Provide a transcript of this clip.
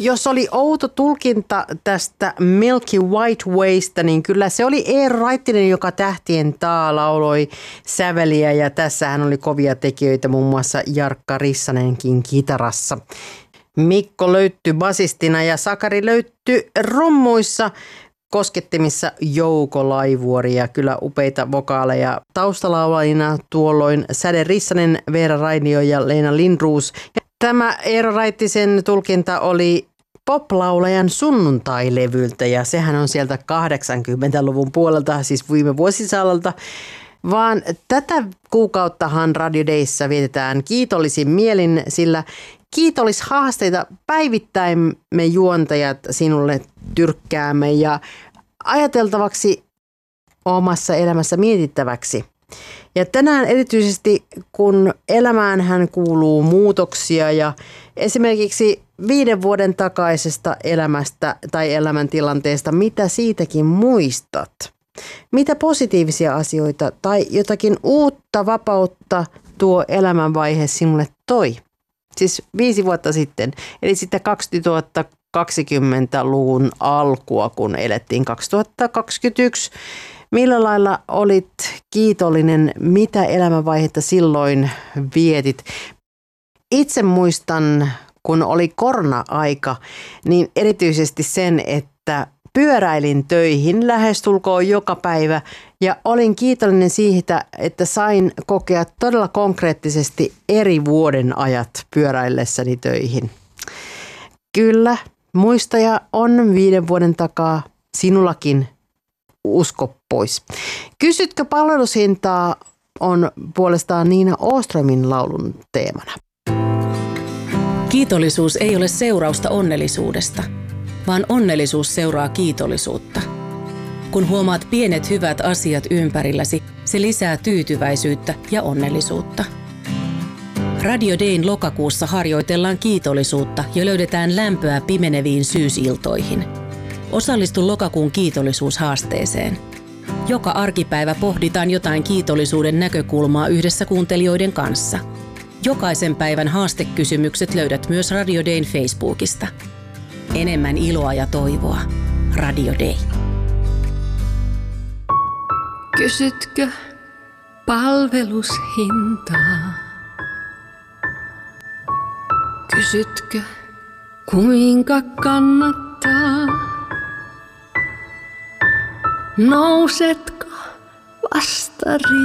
jos oli outo tulkinta tästä Milky White Waysta, niin kyllä se oli Eero Raittinen, joka Tähtien taa lauloi säveliä ja tässähän oli kovia tekijöitä, muun muassa Jarkka Rissanenkin kitarassa. Mikko löytty basistina ja Sakari löytty rummuissa, koskettimissa Jouko Laivuori ja kyllä upeita vokaaleja taustalaulajina tuolloin Säde Rissanen, Veera Rainio ja Leena Lindroos. Tämä Eero Raittisen tulkinta oli poplaulajan sunnuntailevyltä ja sehän on sieltä 80-luvun puolelta, siis viime vuosisadalta. Vaan tätä kuukauttahan Radio Dayssä vietetään kiitollisin mielin, sillä kiitollishaasteita päivittäin me juontajat sinulle tyrkkäämme ja ajateltavaksi omassa elämässä mietittäväksi. Ja tänään erityisesti, kun elämäänhän kuuluu muutoksia ja esimerkiksi 5 vuoden takaisesta elämästä tai elämäntilanteesta, mitä siitäkin muistat? Mitä positiivisia asioita tai jotakin uutta vapautta tuo elämänvaihe sinulle toi? Siis 5 vuotta sitten, eli sitten 2020-luvun alkua, kun elettiin 2021. Millä lailla olit kiitollinen, mitä elämänvaihetta silloin vietit? Itse muistan, kun oli korona-aika, niin erityisesti sen, että pyöräilin töihin lähestulkoon joka päivä ja olin kiitollinen siitä, että sain kokea todella konkreettisesti eri vuoden ajat pyöräillessäni töihin. Kyllä, muistoja on 5 vuoden takaa, sinullakin usko pois. Kysytkö palvelushintaa on puolestaan Niina Åströmin laulun teemana. Kiitollisuus ei ole seurausta onnellisuudesta, vaan onnellisuus seuraa kiitollisuutta. Kun huomaat pienet hyvät asiat ympärilläsi, se lisää tyytyväisyyttä ja onnellisuutta. Radio Dayn lokakuussa harjoitellaan kiitollisuutta ja löydetään lämpöä pimeneviin syysiltoihin. Osallistu lokakuun kiitollisuushaasteeseen. Joka arkipäivä pohditaan jotain kiitollisuuden näkökulmaa yhdessä kuuntelijoiden kanssa. Jokaisen päivän haastekysymykset löydät myös Radio Dayn Facebookista. Enemmän iloa ja toivoa. Radio Day. Kysytkö palvelushintaa? Kysytkö kuinka kannattaa? Nousetko vastariin?